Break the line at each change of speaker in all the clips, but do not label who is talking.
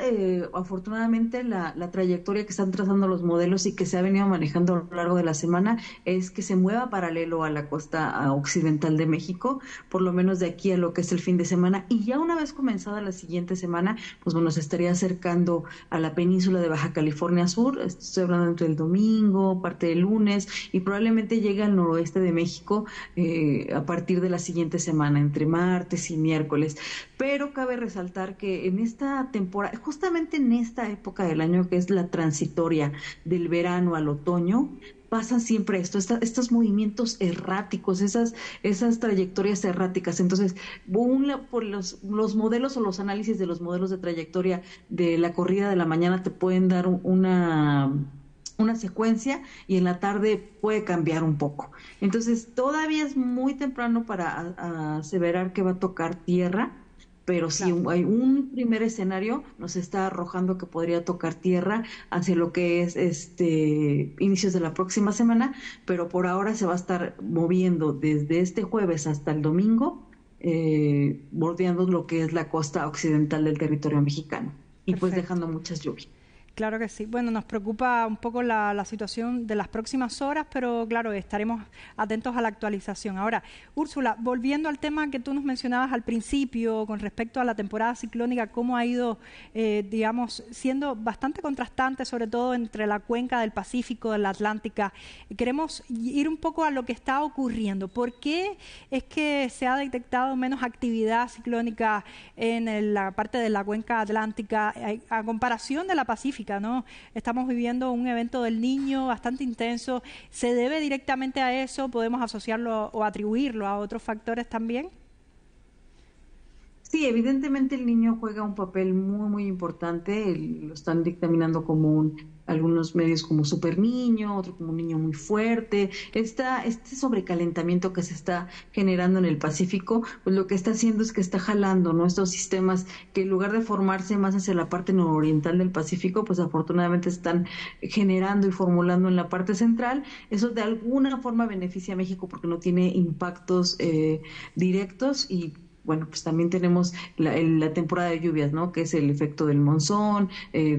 afortunadamente, la trayectoria que están trazando los modelos y que se ha venido manejando a lo largo de la semana es que se mueva paralelo a la costa occidental de México, por lo menos de aquí a lo que es el fin de semana. Y ya una vez comenzada la siguiente semana, pues bueno, se estaría acercando a la península de Baja California Sur. Estoy hablando entre el domingo, parte del lunes, y probablemente llegue al noroeste de México a partir de la siguiente semana, entre martes y miércoles. Pero cabe resaltar que en esta temporada, justamente en esta época del año que es la transitoria del verano al otoño, pasa siempre esto, estos movimientos erráticos, esas trayectorias erráticas. Entonces, por los modelos o los análisis de los modelos de trayectoria de la corrida de la mañana te pueden dar una secuencia y en la tarde puede cambiar un poco. Entonces, todavía es muy temprano para aseverar que va a tocar tierra, pero sí
Claro.
hay un primer escenario nos está arrojando que podría tocar tierra hacia lo que es inicios de la próxima semana, pero por ahora se va a estar moviendo desde este jueves hasta el domingo, bordeando lo que es la costa occidental del territorio mexicano y pues
Perfecto.
dejando muchas lluvias.
Claro que sí. Bueno, nos preocupa un poco la situación de las próximas horas, pero claro, estaremos atentos a la actualización. Ahora, Úrsula, volviendo al tema que tú nos mencionabas al principio con respecto a la temporada ciclónica, cómo ha ido, digamos, siendo bastante contrastante, sobre todo entre la cuenca del Pacífico, de la Atlántica. Queremos ir un poco a lo que está ocurriendo. ¿Por qué es que se ha detectado menos actividad ciclónica en la parte de la cuenca atlántica a comparación de la Pacífica? ¿No? Estamos viviendo un evento del Niño bastante intenso. ¿Se debe directamente a eso? ¿Podemos asociarlo o atribuirlo a otros factores también?
Sí, evidentemente el niño juega un papel muy, muy importante. Lo están dictaminando como algunos medios como super niño, otro como un niño muy fuerte. Este sobrecalentamiento que se está generando en el Pacífico, pues lo que está haciendo es que está jalando, ¿no? Estos sistemas que en lugar de formarse más hacia la parte nororiental del Pacífico, pues afortunadamente están generando y formulando en la parte central. Eso de alguna forma beneficia a México porque no tiene impactos directos y bueno, pues también tenemos la temporada de lluvias, ¿no? Que es el efecto del monzón,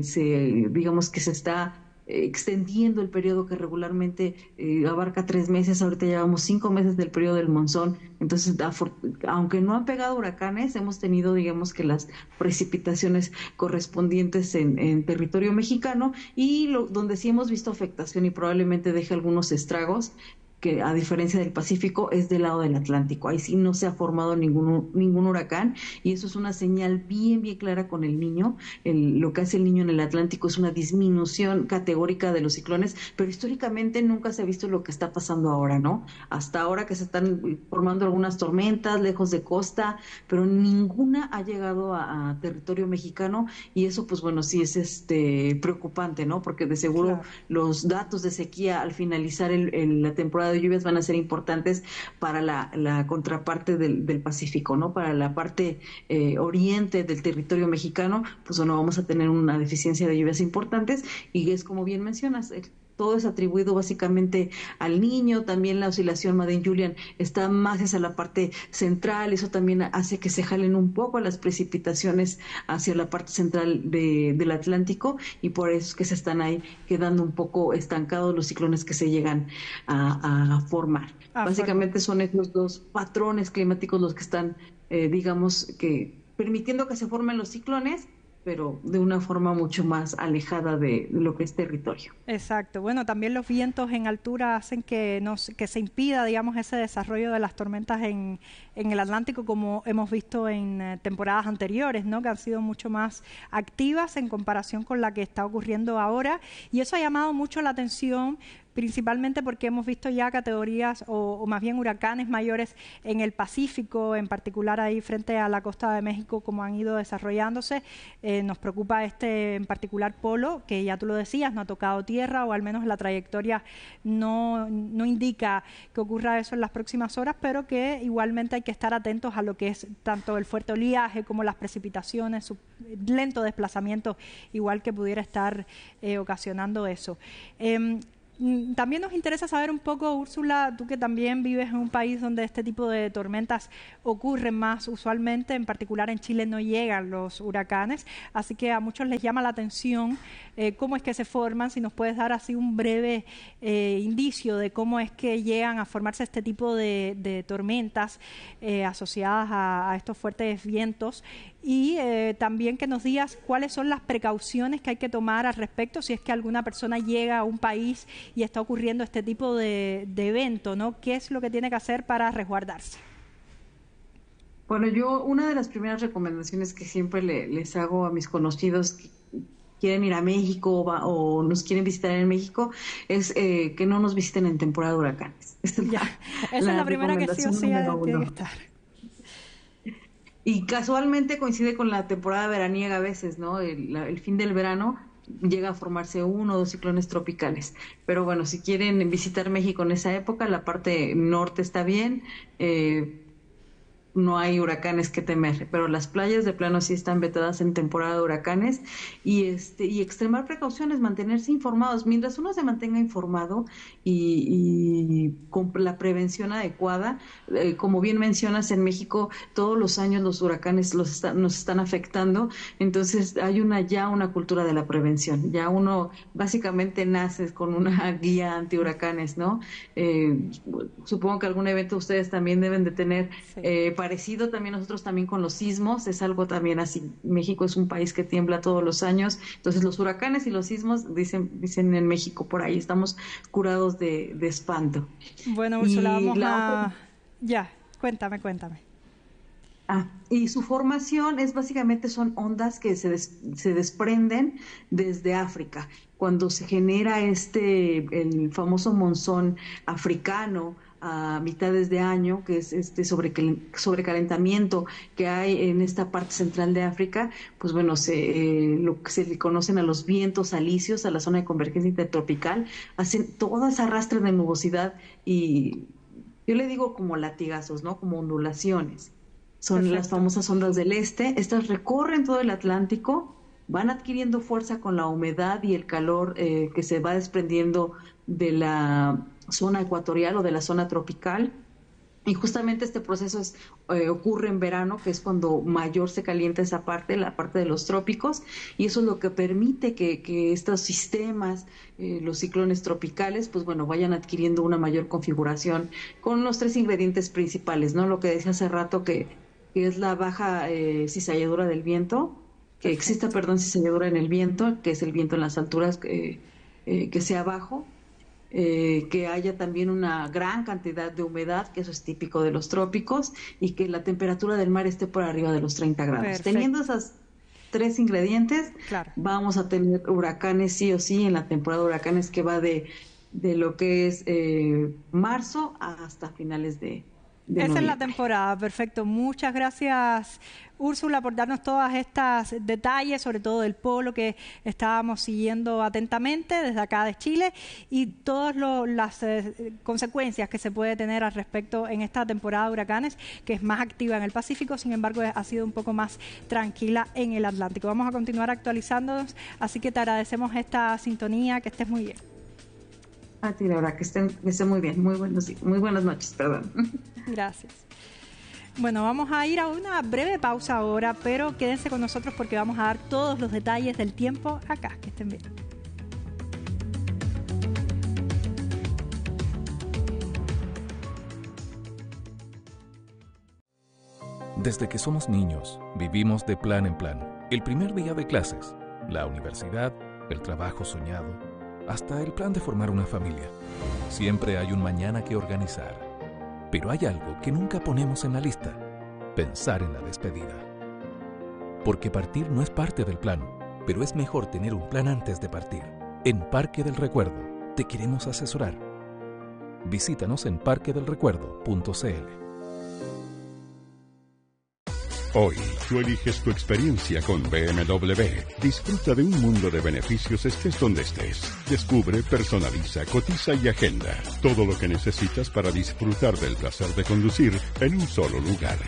digamos que se está extendiendo el periodo que regularmente abarca 3 meses, ahorita llevamos 5 meses del periodo del monzón, entonces aunque no han pegado huracanes, hemos tenido digamos que las precipitaciones correspondientes en territorio mexicano y donde sí hemos visto afectación y probablemente deje algunos estragos que a diferencia del Pacífico es del lado del Atlántico. Ahí sí no se ha formado ningún huracán y eso es una señal bien, bien clara con el niño. Lo que hace el niño en el Atlántico es una disminución categórica de los ciclones, pero históricamente nunca se ha visto lo que está pasando ahora, ¿no? Hasta ahora que se están formando algunas tormentas lejos de costa, pero ninguna ha llegado a territorio mexicano y eso pues bueno, sí es preocupante, ¿no? Porque de seguro
Claro.
los datos de sequía al finalizar la temporada de lluvias van a ser importantes para la contraparte del Pacífico, ¿no? Para la parte oriente del territorio mexicano, pues bueno, vamos a tener una deficiencia de lluvias importantes y es como bien mencionas, todo es atribuido básicamente al niño, también la oscilación Madden-Julian está más hacia la parte central, eso también hace que se jalen un poco las precipitaciones hacia la parte central del Atlántico y por eso es que se están ahí quedando un poco estancados los ciclones que se llegan a formar.
A formar.
Básicamente son estos dos patrones climáticos los que están, digamos, que permitiendo que se formen los ciclones, pero de una forma mucho más alejada de lo que es territorio.
Exacto. Bueno, también los vientos en altura hacen que se impida, digamos, ese desarrollo de las tormentas en el Atlántico, como hemos visto en temporadas anteriores, ¿no? Que han sido mucho más activas en comparación con la que está ocurriendo ahora. Y eso ha llamado mucho la atención, principalmente porque hemos visto ya categorías o más bien huracanes mayores en el Pacífico, en particular ahí frente a la costa de México, como han ido desarrollándose. Nos preocupa este en particular polo, que ya tú lo decías, no ha tocado tierra o al menos la trayectoria no indica que ocurra eso en las próximas horas, pero que igualmente hay que estar atentos a lo que es tanto el fuerte oleaje como las precipitaciones, su lento desplazamiento, igual que pudiera estar ocasionando eso. También nos interesa saber un poco, Úrsula, tú que también vives en un país donde este tipo de tormentas ocurren más usualmente, en particular en Chile no llegan los huracanes, así que a muchos les llama la atención cómo es que se forman. Si nos puedes dar así un breve indicio de cómo es que llegan a formarse este tipo de tormentas asociadas a estos fuertes vientos, y también que nos digas cuáles son las precauciones que hay que tomar al respecto si es que alguna persona llega a un país y está ocurriendo este tipo de evento, ¿no? ¿Qué es lo que tiene que hacer para resguardarse?
Bueno, una de las primeras recomendaciones que siempre les hago a mis conocidos que quieren ir a México o nos quieren visitar en México es que no nos visiten en temporada de huracanes.
Esa es la primera que sí o sí tiene que estar.
Y casualmente coincide con la temporada veraniega a veces, ¿no? El fin del verano llega a formarse 1 o 2 ciclones tropicales. Pero bueno, si quieren visitar México en esa época, la parte norte está bien, no hay huracanes que temer, pero las playas de plano sí están vetadas en temporada de huracanes y extremar precauciones, mantenerse informados. Mientras uno se mantenga informado y con la prevención adecuada, como bien mencionas, en México todos los años los huracanes nos están afectando, entonces hay ya una cultura de la prevención. Ya uno básicamente nace con una guía anti-huracanes, ¿no? Supongo que algún evento ustedes también deben de tener. Sí. Parecido también nosotros también con los sismos, es algo también así. México es un país que tiembla todos los años, entonces los huracanes y los sismos, dicen en México por ahí, estamos curados de espanto.
Bueno, Úrsula, vamos a... Ya, cuéntame.
Y su formación es básicamente son ondas que se desprenden desde África. Cuando se genera el famoso monzón africano, a mitades de año, que es sobrecalentamiento que hay en esta parte central de África, pues bueno, lo que se le conocen a los vientos alisios, a la zona de convergencia intertropical, hacen toda esa arrastre de nubosidad y yo le digo como latigazos, ¿no? Como ondulaciones. Son Perfecto. Las famosas ondas del este, estas recorren todo el Atlántico, van adquiriendo fuerza con la humedad y el calor que se va desprendiendo de la zona ecuatorial o de la zona tropical, y justamente este proceso ocurre en verano, que es cuando mayor se calienta esa parte, la parte de los trópicos, y eso es lo que permite que estos sistemas, los ciclones tropicales, pues bueno, vayan adquiriendo una mayor configuración con los 3 ingredientes principales, ¿no? Lo que decía hace rato que es la baja cizalladura del viento, que exista, cizalladura en el viento, que es el viento en las alturas que sea bajo, que haya también una gran cantidad de humedad, que eso es típico de los trópicos, y que la temperatura del mar esté por arriba de los 30 grados. Perfecto. Teniendo esas 3 ingredientes, claro, vamos a tener huracanes sí o sí en la temporada de huracanes, que va de lo que es marzo hasta finales de
Esa noviembre. Es la temporada, perfecto. Muchas gracias, Úrsula, por darnos todos estos detalles, sobre todo del polo que estábamos siguiendo atentamente desde acá de Chile, y todas las consecuencias que se puede tener al respecto en esta temporada de huracanes, que es más activa en el Pacífico, sin embargo ha sido un poco más tranquila en el Atlántico. Vamos a continuar actualizándonos, así que te agradecemos esta sintonía, que estés muy bien.
A ti, Laura, que estén muy bien. Muy buenas noches, perdón.
Gracias. Bueno, vamos a ir a una breve pausa ahora, pero quédense con nosotros porque vamos a dar todos los detalles del tiempo acá. Que estén bien.
Desde que somos niños, vivimos de plan en plan. El primer día de clases, la universidad, el trabajo soñado, hasta el plan de formar una familia. Siempre hay un mañana que organizar. Pero hay algo que nunca ponemos en la lista: pensar en la despedida. Porque partir no es parte del plan, pero es mejor tener un plan antes de partir. En Parque del Recuerdo te queremos asesorar. Visítanos en parquedelrecuerdo.cl.
Hoy, tú eliges tu experiencia con BMW. Disfruta de un mundo de beneficios estés donde estés. Descubre, personaliza, cotiza y agenda todo lo que necesitas para disfrutar del placer de conducir en un solo lugar.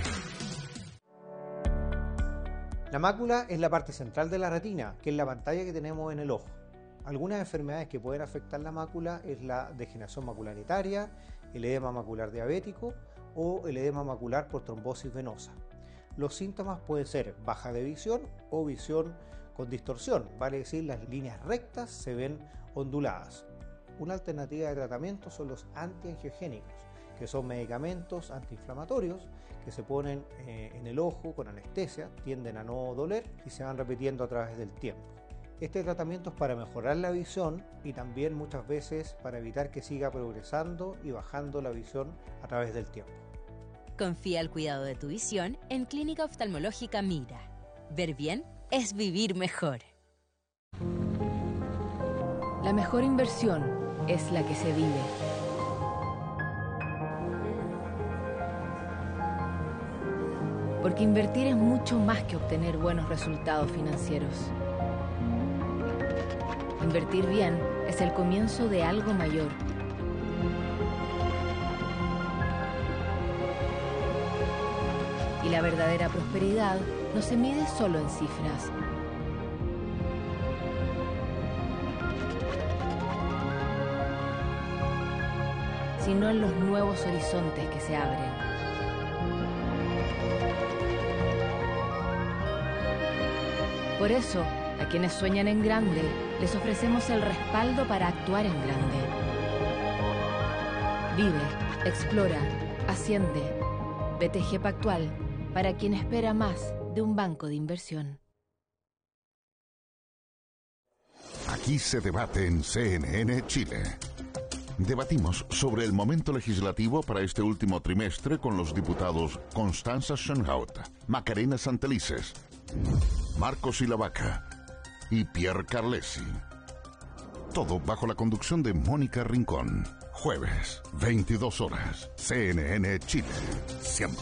La mácula es la parte central de la retina, que es la pantalla que tenemos en el ojo. Algunas enfermedades que pueden afectar la mácula es la degeneración macularitaria, el edema macular diabético o el edema macular por trombosis venosa. Los síntomas pueden ser baja de visión o visión con distorsión, vale decir, las líneas rectas se ven onduladas. Una alternativa de tratamiento son los antiangiogénicos, que son medicamentos antiinflamatorios que se ponen en el ojo con anestesia, tienden a no doler y se van repitiendo a través del tiempo. Este tratamiento es para mejorar la visión y también muchas veces para evitar que siga progresando y bajando la visión a través del tiempo.
Confía el cuidado de tu visión en Clínica Oftalmológica Mira. Ver bien es vivir mejor.
La mejor inversión es la que se vive. Porque invertir es mucho más que obtener buenos resultados financieros. Invertir bien es el comienzo de algo mayor. Y la verdadera prosperidad no se mide solo en cifras. Sino en los nuevos horizontes que se abren. Por eso, a quienes sueñan en grande, les ofrecemos el respaldo para actuar en grande. Vive, explora, asciende. BTG Pactual, para quien espera más de un banco de inversión.
Aquí se debate en CNN Chile. Debatimos sobre el momento legislativo para este último trimestre con los diputados Constanza Schoenhout, Macarena Santelices, Marcos Ilavaca y Pierre Carlesi. Todo bajo la conducción de Mónica Rincón. Jueves, 22 horas. CNN Chile. Siempre.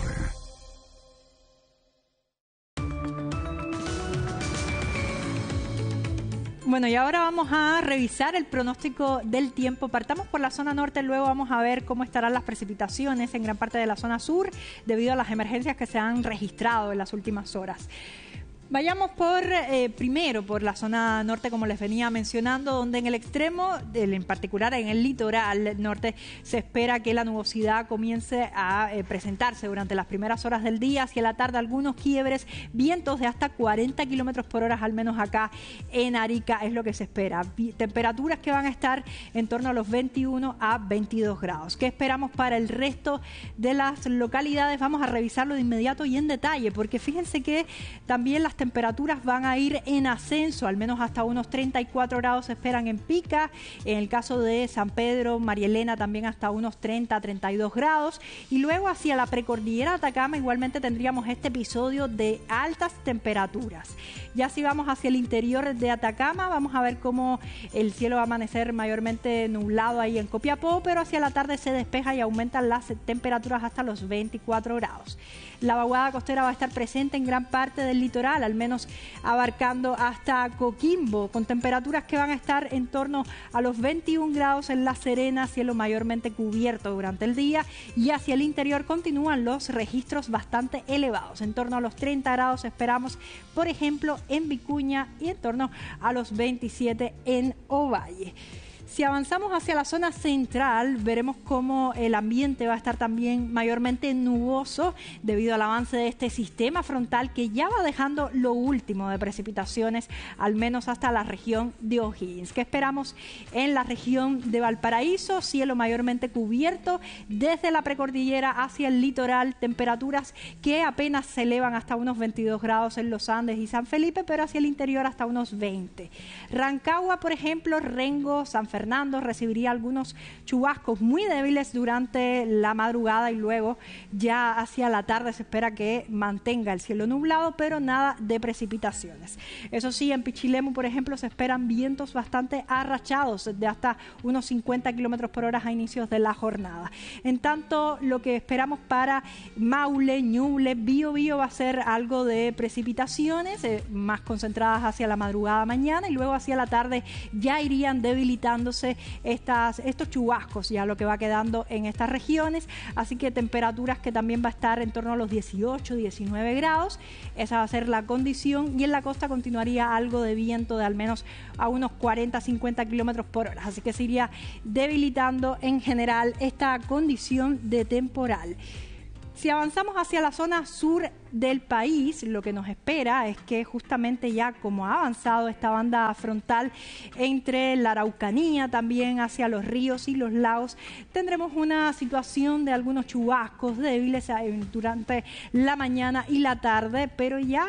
Bueno, y ahora vamos a revisar el pronóstico del tiempo. Partamos por la zona norte, luego vamos a ver cómo estarán las precipitaciones en gran parte de la zona sur debido a las emergencias que se han registrado en las últimas horas. Vayamos primero por la zona norte, como les venía mencionando, donde en el extremo, en particular en el litoral norte, se espera que la nubosidad comience a presentarse durante las primeras horas del día. Hacia la tarde, algunos quiebres, vientos de hasta 40 kilómetros por hora, al menos acá en Arica, es lo que se espera. Temperaturas que van a estar en torno a los 21 a 22 grados. ¿Qué esperamos para el resto de las localidades? Vamos a revisarlo de inmediato y en detalle, porque fíjense que también las temperaturas van a ir en ascenso, al menos hasta unos 34 grados se esperan en Pica, en el caso de San Pedro, María Elena también hasta unos 30 a 32 grados, y luego hacia la precordillera de Atacama igualmente tendríamos este episodio de altas temperaturas. Ya si vamos hacia el interior de Atacama, vamos a ver cómo el cielo va a amanecer mayormente nublado ahí en Copiapó, pero hacia la tarde se despeja y aumentan las temperaturas hasta los 24 grados. La vaguada costera va a estar presente en gran parte del litoral, al menos abarcando hasta Coquimbo, con temperaturas que van a estar en torno a los 21 grados en La Serena, cielo mayormente cubierto durante el día, y hacia el interior continúan los registros bastante elevados, en torno a los 30 grados esperamos, por ejemplo, en Vicuña y en torno a los 27 en Ovalle. Si avanzamos hacia la zona central, veremos cómo el ambiente va a estar también mayormente nuboso debido al avance de este sistema frontal que ya va dejando lo último de precipitaciones, al menos hasta la región de O'Higgins. ¿Qué esperamos en la región de Valparaíso? Cielo mayormente cubierto desde la precordillera hacia el litoral, temperaturas que apenas se elevan hasta unos 22 grados en los Andes y San Felipe, pero hacia el interior hasta unos 20. Rancagua, por ejemplo, Rengo, San Fernando recibiría algunos chubascos muy débiles durante la madrugada y luego ya hacia la tarde se espera que mantenga el cielo nublado, pero nada de precipitaciones. Eso sí, en Pichilemu, por ejemplo, se esperan vientos bastante arrachados de hasta unos 50 kilómetros por hora a inicios de la jornada. En tanto, lo que esperamos para Maule, Ñuble, Biobío va a ser algo de precipitaciones más concentradas hacia la madrugada mañana y luego hacia la tarde ya irían debilitando formándose estos chubascos, ya lo que va quedando en estas regiones, así que temperaturas que también va a estar en torno a los 18, 19 grados, esa va a ser la condición, y en la costa continuaría algo de viento de al menos a unos 40, 50 kilómetros por hora, así que se iría debilitando en general esta condición de temporal. Si avanzamos hacia la zona sur del país, lo que nos espera es que justamente ya como ha avanzado esta banda frontal entre la Araucanía, también hacia los ríos y los lagos, tendremos una situación de algunos chubascos débiles durante la mañana y la tarde, pero ya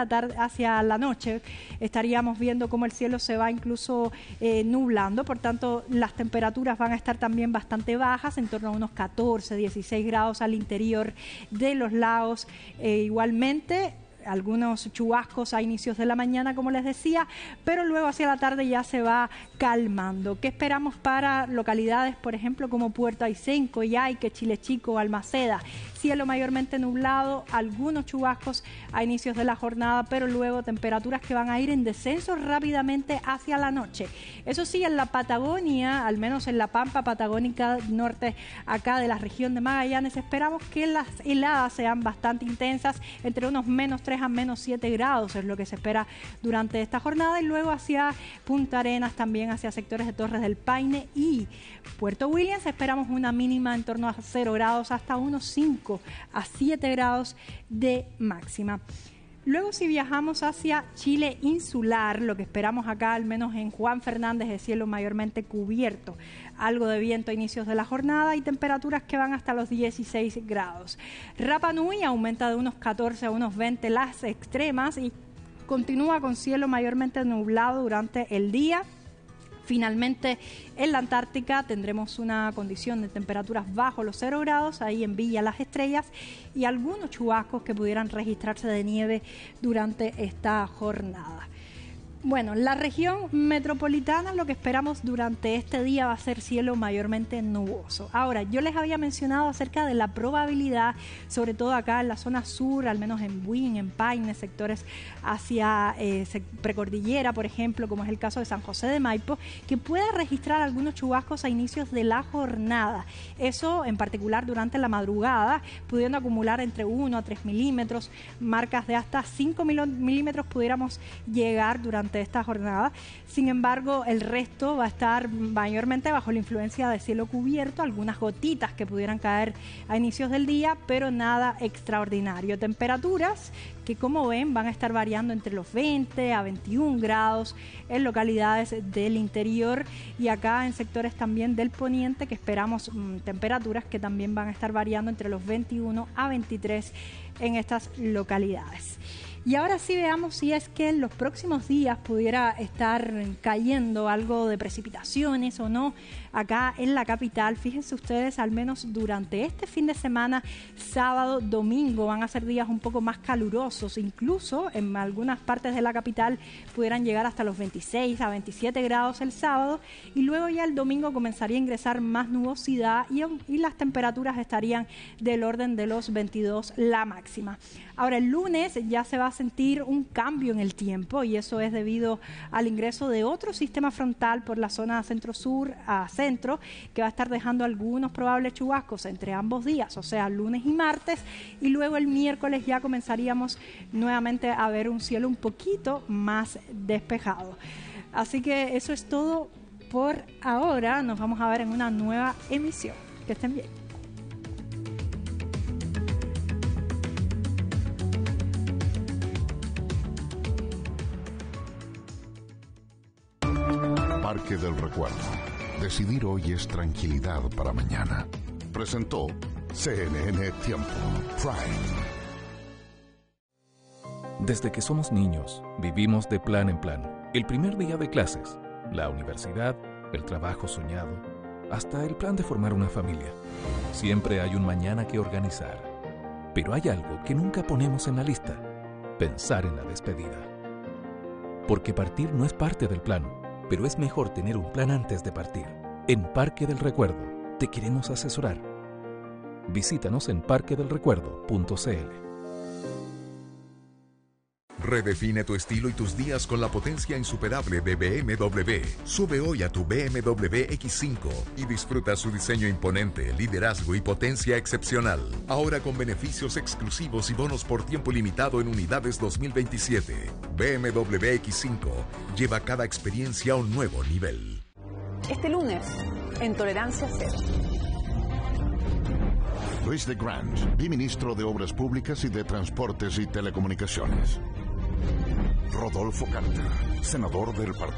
hacia la noche estaríamos viendo cómo el cielo se va incluso nublando, por tanto las temperaturas van a estar también bastante bajas, en torno a unos 14, 16 grados al interior de los lagos. Igualmente, algunos chubascos a inicios de la mañana, como les decía, pero luego hacia la tarde ya se va calmando. ¿Qué esperamos para localidades, por ejemplo, como Puerto Aysén, Coyhaique, Chile Chico, Balmaceda? Cielo mayormente nublado, algunos chubascos a inicios de la jornada, pero luego temperaturas que van a ir en descenso rápidamente hacia la noche. Eso sí, en la Patagonia, al menos en la Pampa Patagónica norte acá de la región de Magallanes, esperamos que las heladas sean bastante intensas, entre unos menos 3 a menos 7 grados es lo que se espera durante esta jornada, y luego hacia Punta Arenas, también hacia sectores de Torres del Paine y Puerto Williams esperamos una mínima en torno a 0 grados hasta unos 5 a 7 grados de máxima. Luego, si viajamos hacia Chile insular, lo que esperamos acá, al menos en Juan Fernández, es cielo mayormente cubierto, algo de viento a inicios de la jornada y temperaturas que van hasta los 16 grados. Rapa Nui aumenta de unos 14 a unos 20 las extremas y continúa con cielo mayormente nublado durante el día. Finalmente, en la Antártica tendremos una condición de temperaturas bajo los 0 grados, ahí en Villa Las Estrellas, y algunos chubascos que pudieran registrarse de nieve durante esta jornada. Bueno, la región metropolitana, lo que esperamos durante este día va a ser cielo mayormente nuboso. Ahora, yo les había mencionado acerca de la probabilidad, sobre todo acá en la zona sur, al menos en Buin, en Paine, sectores hacia precordillera, por ejemplo, como es el caso de San José de Maipo, que pueda registrar algunos chubascos a inicios de la jornada. Eso en particular durante la madrugada, pudiendo acumular entre 1 a 3 milímetros, marcas de hasta 5 milímetros pudiéramos llegar durante esta jornada. Sin embargo, el resto va a estar mayormente bajo la influencia de cielo cubierto, algunas gotitas que pudieran caer a inicios del día, pero nada extraordinario. Temperaturas que, como ven, van a estar variando entre los 20 a 21 grados en localidades del interior y acá en sectores también del poniente, que esperamos temperaturas que también van a estar variando entre los 21 a 23 en estas localidades. Y ahora sí veamos si es que en los próximos días pudiera estar cayendo algo de precipitaciones o no acá en la capital. Fíjense ustedes, al menos durante este fin de semana, sábado, domingo, van a ser días un poco más calurosos. Incluso en algunas partes de la capital pudieran llegar hasta los 26 a 27 grados el sábado, y luego ya el domingo comenzaría a ingresar más nubosidad y las temperaturas estarían del orden de los 22 la máxima. Ahora, el lunes ya se va a sentir un cambio en el tiempo, y eso es debido al ingreso de otro sistema frontal por la zona centro-sur a centro, que va a estar dejando algunos probables chubascos entre ambos días, o sea, lunes y martes, y luego el miércoles ya comenzaríamos nuevamente a ver un cielo un poquito más despejado. Así que eso es todo por ahora. Nos vamos a ver en una nueva emisión. Que estén bien.
Parque del Recuerdo. Decidir hoy es tranquilidad para mañana. Presentó CNN Tiempo Prime.
Desde que somos niños, vivimos de plan en plan. El primer día de clases, la universidad, el trabajo soñado, hasta el plan de formar una familia. Siempre hay un mañana que organizar. Pero hay algo que nunca ponemos en la lista: pensar en la despedida. Porque partir no es parte del plan, pero es mejor tener un plan antes de partir. En Parque del Recuerdo te queremos asesorar. Visítanos en parquedelrecuerdo.cl.
Redefine tu estilo y tus días con la potencia insuperable de BMW. Sube hoy a tu BMW X5 y disfruta su diseño imponente, liderazgo y potencia excepcional. Ahora con beneficios exclusivos y bonos por tiempo limitado en unidades 2027. BMW X5 lleva cada experiencia a un nuevo nivel.
Este lunes, en Tolerancia Cero.
Luis de Grange, biministro de Obras Públicas y de Transportes y Telecomunicaciones. Rodolfo Carter, senador del Partido